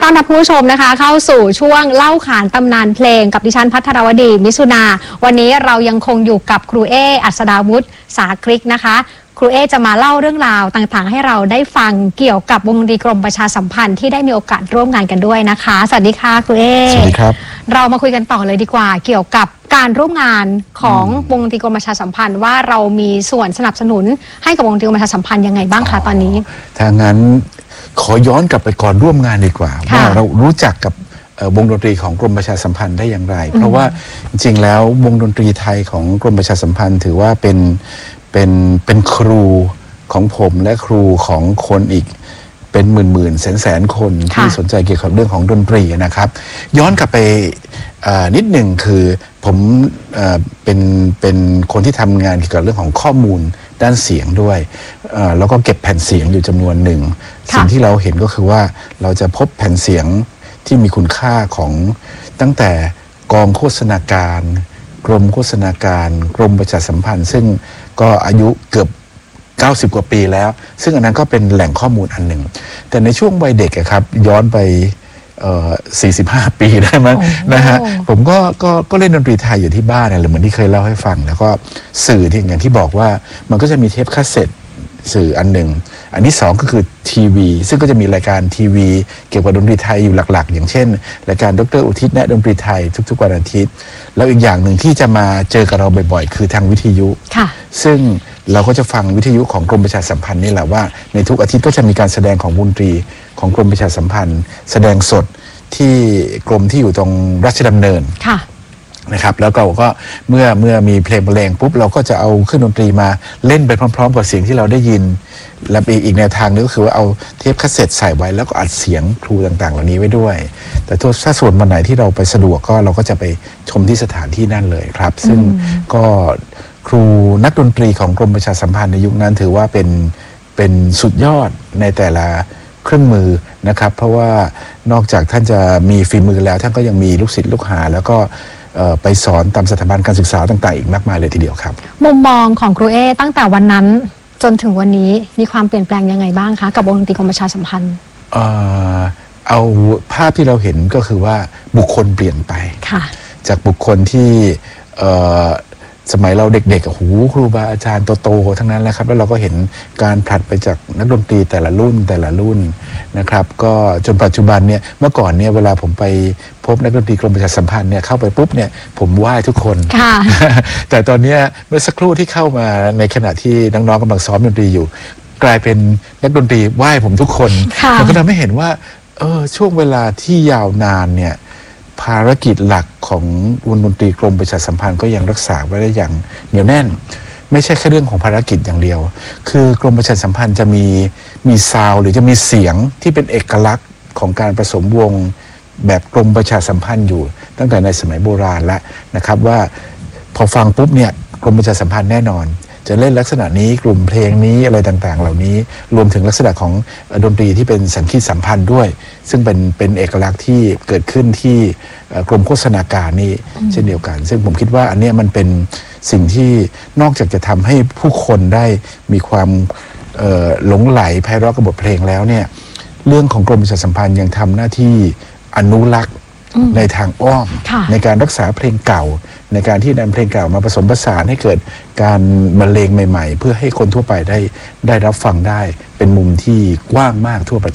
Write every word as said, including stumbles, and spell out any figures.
ต้อนรับผู้ชมนะคะเข้าสู่ช่วงเล่าขานตำนานเพลงกับดิฉันภัทรวดีมิสุนาวันนี้เรายังคงอยู่กับครูเออัศดาวุฒิสาคริกนะคะครูเอจะมาเล่าเรื่องราวต่างๆให้เราได้ฟังเกี่ยวกับวงดนตรีกรมประชาสัมพันธ์ที่ได้มีโอกาสร่วมงานกันด้วยนะคะสวัสดีค่ะครูเอสวัสดีครับเรามาคุยกันต่อเลยดีกว่าเกี่ยวกับการร่วมงานของวงดนตรีกรมประชาสัมพันธ์ว่าเรามีส่วนสนับสนุนให้กับวงดนตรีกรมประชาสัมพันธ์ยังไงบ้างคะตอนนี้ถ้างั้นขอย้อนกลับไปก่อนร่วมงานดีกว่าว่าเรารู้จักกับวงดนตรีของกรมประชาสัมพันธ์ได้อย่างไรเพราะว่าจริงๆแล้ววงดนตรีไทยของกรมประชาสัมพันธ์ถือว่าเป็นเป็นเป็นครูของผมและครูของคนอีกเป็นหมื่นหมื่นแสนแสนคนที่สนใจเกี่ยวกับเรื่องของดนตรีนะครับย้อนกลับไปนิดหนึ่งคือผมเป็นเป็นคนที่ทำงานเกี่ยวกับเรื่องของข้อมูลด้านเสียงด้วยแล้วก็เก็บแผ่นเสียงอยู่จำนวนหนึ่งสิ่งที่เราเห็นก็คือว่าเราจะพบแผ่นเสียงที่มีคุณค่าของตั้งแต่กองโฆษณาการกรมโฆษณาการกรมประชาสัมพันธ์ซึ่งก็อายุเกือบเก้าสิบกว่าปีแล้วซึ่งอันนั้นก็เป็นแหล่งข้อมูลอันหนึ่งแต่ในช่วงวัยเด็กครับย้อนไปสี่สิบห้าปีได้มั้ยนะฮะผมก็ก็ก็เล่นดนตรีไทยอยู่ที่บ้านอะไรเหมือนที่เคยเล่าให้ฟังแล้วก็สื่อที่อย่างที่บอกว่ามันก็จะมีเทปคาสเซ็ตสื่ออันหนึ่งอันที่สองก็คือทีวีซึ่งก็จะมีรายการทีวีเกี่ยวกับดนตรีไทยอยู่หลักๆอย่างเช่นรายการดร.อุทิศแนะดนตรีไทยทุกๆวันอาทิตย์แล้วอีกอย่างหนึ่งที่จะมาเจอกับเราบ่อยๆคือทางวิทยุซึ่งเราก็จะฟังวิทยุของกรมประชาสัมพันธ์นี่แหละว่าในทุกอาทิตย์ก็จะมีการแสดงของวงดนตรีของกรมประชาสัมพันธ์แสดงสดที่กรมที่อยู่ตรงราชดำเนินนะครับแล้วก็ก็เมื่อเมื่อมีเพลงบรรเลงปุ๊บเราก็จะเอาเครื่องดนตรีมาเล่นไปพร้อมๆกับเสียงที่เราได้ยินและอีกแนวทางนึงก็คือว่าเอาเทปคาสเซ็ตใส่ไว้แล้วก็อัดเสียงครูต่างๆเหล่านี้ไว้ด้วยแต่ถ้าส่วนวันไหนที่เราไปสะดวกก็เราก็จะไปชมที่สถานที่นั่นเลยครับซึ่งก็ครูนักดนตรีของกรมประชาสัมพันธ์ในยุคนั้นถือว่าเป็นเป็นสุดยอดในแต่ละเครื่องมือนะครับเพราะว่านอกจากท่านจะมีฝีมือแล้วท่านก็ยังมีลูกศิษย์ลูกหาแล้วก็ไปสอนตามสถาบันการศึกษาต่างๆอีกมากมายเลยทีเดียวครับมุมมองของครูเอตั้งแต่วันนั้นจนถึงวันนี้มีความเปลี่ยนแปลงยังไงบ้างคะกับวงดนตรีกรมประชาสัมพันธ์เอ่อเอาภาพที่เราเห็นก็คือว่าบุคคลเปลี่ยนไปจากบุคคลที่สมัยเราเด็กๆโอ้โหครูบาอาจารย์โตๆทั้งนั้นแหละครับแล้วเราก็เห็นการผลัดไปจากนักดนตรีแต่ละรุ่นแต่ละรุ่นนะครับก็จนปัจจุบันเนี่ยเมื่อก่อนเนี่ยเวลาผมไปพบนักดนตรีกรมประชาสัมพันธ์เนี่ยเข้าไปปุ๊บเนี่ยผมไหว้ทุกคนแต่ตอนนี้เมื่อสักครู่ที่เข้ามาในขณะที่น้องๆกำลังซ้อมดนตรีอยู่กลายเป็นนักดนตรีไหว้ผมทุกคนมันก็ทำให้เห็นว่าเออช่วงเวลาที่ยาวนานเนี่ยภารกิจหลักของวงดนตรีกรมประชาสัมพันธ์ก็ยังรักษาไว้ได้อย่างเหนียวแน่นไม่ใช่แค่เรื่องของภารกิจอย่างเดียวคือกรมประชาสัมพันธ์จะมีมีซาวด์หรือจะมีเสียงที่เป็นเอกลักษณ์ของการผสมวงแบบกรมประชาสัมพันธ์อยู่ตั้งแต่ในสมัยโบราณแล้วนะครับว่าพอฟังปุ๊บเนี่ยกรมประชาสัมพันธ์แน่นอนจะเล่นลักษณะนี้กลุ่มเพลงนี้อะไรต่างๆเหล่านี้รวมถึงลักษณะของดนตรีที่เป็นสังคีตสัมพันธ์ด้วยซึ่งเป็นเป็นเอกลักษณ์ที่เกิดขึ้นที่กรมโฆษณาการนี่เช่นเดียวกันซึ่งผมคิดว่าอันนี้มันเป็นสิ่งที่นอกจากจะทำให้ผู้คนได้มีความหลงไหลไพเราะกับบทเพลงแล้วเนี่ยเรื่องของกรมประชาสัมพันธ์ยังทำหน้าที่อนุรักษ์ในทางอ้อมในการรักษาเพลงเก่าในการที่นำเพลงเก่ามาผสมผสานให้เกิดการบรรเลงใหม่ๆเพื่อให้คนทั่วไปได้ได้รับฟังได้เป็นมุมที่กว้างมากทั่วประเทศ